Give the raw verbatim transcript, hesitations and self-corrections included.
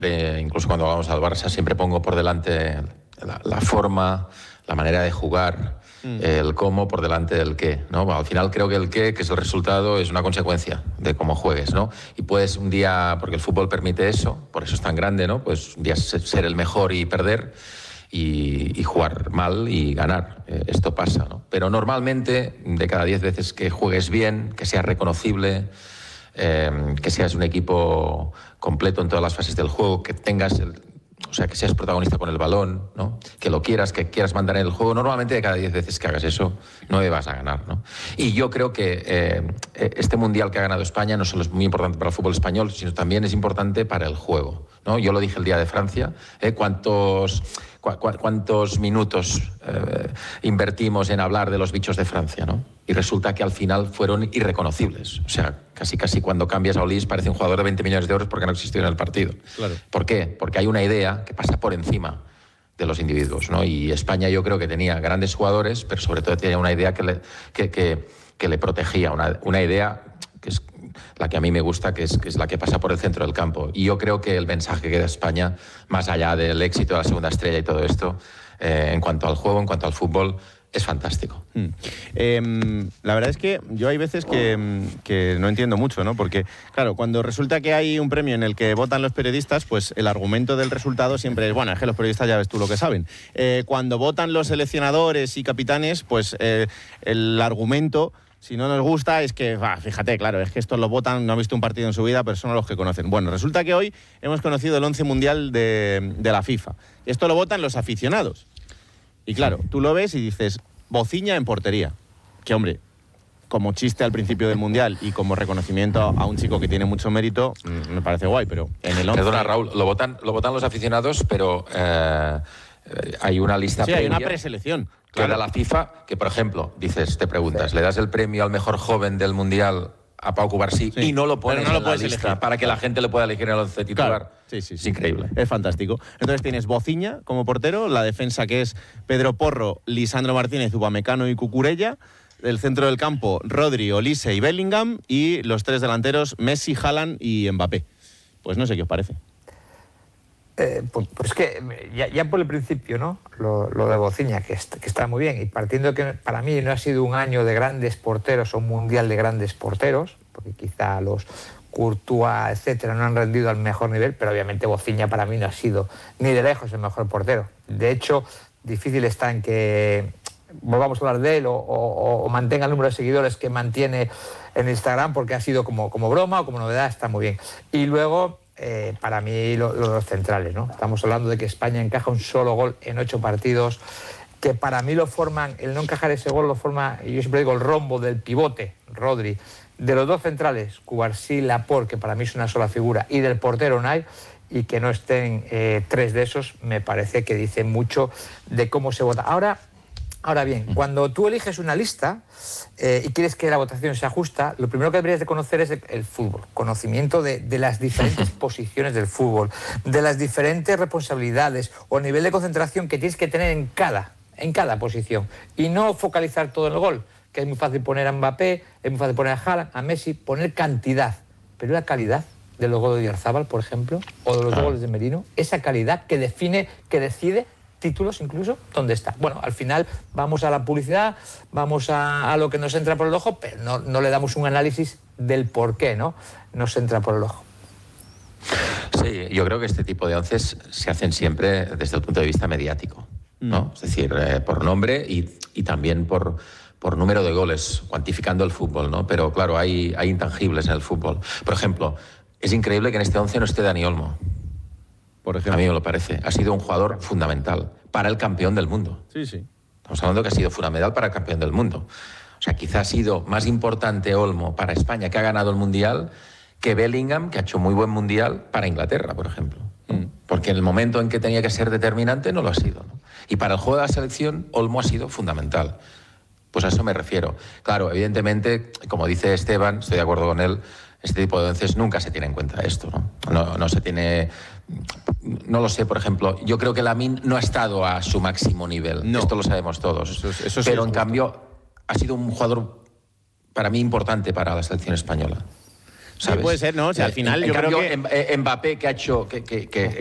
Eh, incluso cuando vamos al Barça siempre pongo por delante la, la forma, la manera de jugar, mm. el cómo por delante del qué, ¿no? Al final creo que el qué, que es el resultado, es una consecuencia de cómo juegues, ¿no? Y puedes un día, porque el fútbol permite eso, por eso es tan grande, ¿no? Pues un día ser el mejor y perder, y, y jugar mal y ganar. Eh, esto pasa, ¿no? Pero normalmente, de cada diez veces que juegues bien, que seas reconocible, eh, que seas un equipo completo en todas las fases del juego, que tengas el, o sea, que seas protagonista con el balón, ¿no? Que lo quieras, que quieras mandar en el juego. Normalmente de cada diez veces que hagas eso, no vas a ganar, ¿no? Y yo creo que eh, este Mundial que ha ganado España no solo es muy importante para el fútbol español, sino también es importante para el juego, ¿no? Yo lo dije el día de Francia, ¿eh? ¿Cuántos, cu cu cuántos minutos eh, invertimos en hablar de los bichos de Francia, ¿no? Y resulta que al final fueron irreconocibles. O sea, casi casi cuando cambias a Olís parece un jugador de veinte millones de euros porque no existió en el partido. Claro. ¿Por qué? Porque hay una idea que pasa por encima de los individuos, ¿no? Y España yo creo que tenía grandes jugadores, pero sobre todo tenía una idea que le, que, que, que le protegía, una, una idea que es la que a mí me gusta, que es, que es la que pasa por el centro del campo. Y yo creo que el mensaje que da España, más allá del éxito de la segunda estrella y todo esto, eh, en cuanto al juego, en cuanto al fútbol, es fantástico. Mm. Eh, la verdad es que yo hay veces que, que no entiendo mucho, ¿no? Porque, claro, cuando resulta que hay un premio en el que votan los periodistas, pues el argumento del resultado siempre es, bueno, es que los periodistas ya ves tú lo que saben. Eh, cuando votan los seleccionadores y capitanes, pues eh, el argumento, si no nos gusta, es que, bah, fíjate, claro, es que estos lo votan, no han visto un partido en su vida, pero son los que conocen. Bueno, resulta que hoy hemos conocido el once mundial de, de la FIFA. Esto lo votan los aficionados. Y claro, tú lo ves y dices, Bociña en portería. Que, hombre, como chiste al principio del Mundial y como reconocimiento a un chico que tiene mucho mérito, me parece guay, pero en el once... Perdona, Raúl, lo votan, lo votan los aficionados, pero eh, hay una lista sí, previa... hay una preselección. Que claro. da la FIFA, que, por ejemplo, dices, te preguntas, sí. ¿le das el premio al mejor joven del Mundial a Pau Cubarsí sí. y no lo pones no lo en la lista elegir. Para que la gente le pueda elegir en el once titular? Claro. Sí, sí, sí. Es increíble. Es fantástico. Entonces tienes Bociña como portero, la defensa que es Pedro Porro, Lisandro Martínez, Upamecano y Cucurella, el centro del campo Rodri, Olise y Bellingham, y los tres delanteros Messi, Haaland y Mbappé. Pues no sé qué os parece. Eh, pues, pues que ya, ya por el principio, ¿no? Lo, lo de Bociña, que, est que está muy bien, y partiendo de que para mí no ha sido un año de grandes porteros o un mundial de grandes porteros, porque quizá los Courtois, etcétera, no han rendido al mejor nivel, pero obviamente Bociña para mí no ha sido ni de lejos el mejor portero. De hecho, difícil está en que volvamos a hablar de él o, o, o mantenga el número de seguidores que mantiene en Instagram, porque ha sido como, como broma o como novedad, está muy bien. Y luego, eh, para mí, lo, lo, los centrales, ¿no? Estamos hablando de que España encaja un solo gol en ocho partidos, que para mí lo forman, el no encajar ese gol lo forma, y yo siempre digo, el rombo del pivote, Rodri, de los dos centrales, Cubarsí, Laporte, que para mí es una sola figura, y del portero Unai, y que no estén eh, tres de esos, me parece que dice mucho de cómo se vota. Ahora, ahora bien, cuando tú eliges una lista eh, y quieres que la votación sea justa, lo primero que deberías de conocer es el, el fútbol, conocimiento de, de las diferentes posiciones del fútbol, de las diferentes responsabilidades o nivel de concentración que tienes que tener en cada, en cada posición, y no focalizar todo en el gol, que es muy fácil poner a Mbappé, es muy fácil poner a Haaland, a Messi, poner cantidad, pero la calidad de los goles de Oyarzabal, por ejemplo, o de los ah. goles de Merino, esa calidad que define, que decide títulos incluso, ¿dónde está? Bueno, al final vamos a la publicidad, vamos a, a lo que nos entra por el ojo, pero no, no le damos un análisis del por qué, ¿no? Nos entra por el ojo. Sí, yo creo que este tipo de onces se hacen siempre desde el punto de vista mediático, ¿no? Mm. Es decir, eh, por nombre y, y también por... por número de goles, cuantificando el fútbol, ¿no? Pero claro, hay, hay intangibles en el fútbol. Por ejemplo, es increíble que en este once no esté Dani Olmo. Por ejemplo. A mí me lo parece. Ha sido un jugador fundamental para el campeón del mundo. Sí, sí. Estamos hablando que ha sido fundamental para el campeón del mundo. O sea, quizá ha sido más importante Olmo para España, que ha ganado el Mundial, que Bellingham, que ha hecho muy buen Mundial para Inglaterra, por ejemplo. Mm. Porque en el momento en que tenía que ser determinante no lo ha sido, ¿no? Y para el juego de la selección, Olmo ha sido fundamental. Pues a eso me refiero. Claro, evidentemente, como dice Esteban, estoy de acuerdo con él, este tipo de onces nunca se tiene en cuenta esto, ¿no? No, no se tiene... No lo sé, por ejemplo, yo creo que Lamine no ha estado a su máximo nivel. No. Esto lo sabemos todos. Eso es, eso Pero, sí, en cambio, ha sido un jugador, para mí, importante para la selección española. ¿sabes? puede ser, ¿no? O sea, al final en, yo en creo cambio, que... Mbappé, que ha hecho, que, que, que,